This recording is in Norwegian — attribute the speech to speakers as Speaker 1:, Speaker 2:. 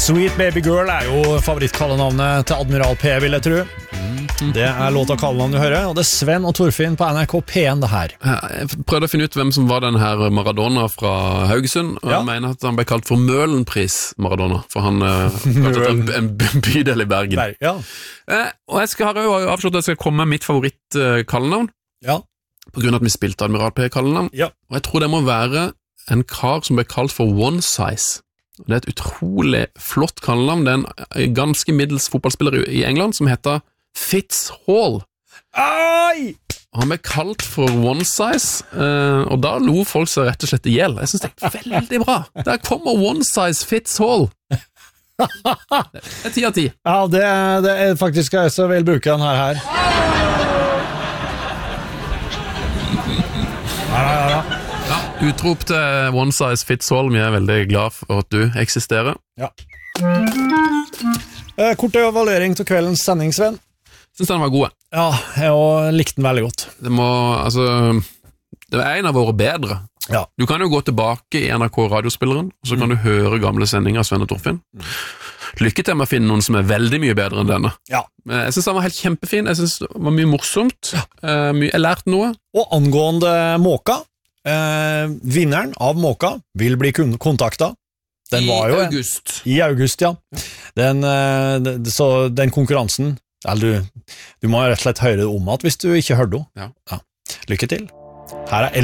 Speaker 1: Sweet Baby Girl jo favorittkallenavnet til Admiral P, vil jeg tro. Det låt av kallenavn du hører, og det Sven og Torfinn på NRK P1 det her.
Speaker 2: Jeg prøvde å finne ut hvem som var den her Maradona fra Haugesund, og jeg mener at han ble kalt for Møhlenpris Maradona, for han en bydel i Bergen.
Speaker 1: Ja.
Speaker 2: Og jeg har jo avslått at jeg skal komme med mitt favorittkallenavn, på grunn av at vi spilte Admiral P kallenavn, og jeg tror det må være en kar som ble kalt for One Size. Det et utrolig flott kallenavn. Det en ganske middels fotballspiller i England som heter Fitz Hall. Han ble kalt for One Size, og da lo folk seg rett og slett ihjel. Jeg synes det veldig bra. Der kommer One Size Fitz Hall. Det 10 av 10.
Speaker 1: Ja, det faktisk jeg så vil bruke den her. Ja.
Speaker 2: Utrop til One Size Fits All. Vi veldig glad for at du eksisterer.
Speaker 1: Ja. Kort evaluering til kveldens sending, Sven.
Speaker 2: Synes den var god.
Speaker 1: Ja, jeg likte den veldig godt.
Speaker 2: Det en av våre bedre.
Speaker 1: Ja.
Speaker 2: Du kan jo gå tilbake i NRK radiospilleren, og så kan du høre gamle sendinger av Sven og Torfinn. Lykke til med å finne noen som veldig mye bedre enn denne.
Speaker 1: Ja.
Speaker 2: Jeg synes den var helt kjempefin. Jeg synes det var mye morsomt. Jeg lærte noe.
Speaker 1: Og angående Måka, vinneren av Måka vil bli kontaktet. Den var jo I august, ja. Så den konkurransen, du må rett og slett høre det om at hvis du ikke hørte det.
Speaker 2: Ja.
Speaker 1: Lykke til. Her